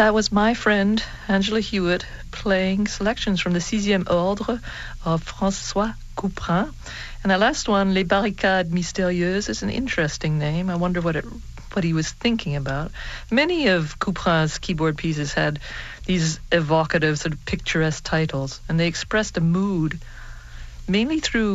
That was my friend Angela Hewitt playing selections from the 6e Ordre of François Couperin. And that last one, Les Barricades Mystérieuses, is an interesting name. I wonder what he was thinking about. Many of Couperin's keyboard pieces had these evocative, sort of picturesque titles, and they expressed a mood, mainly through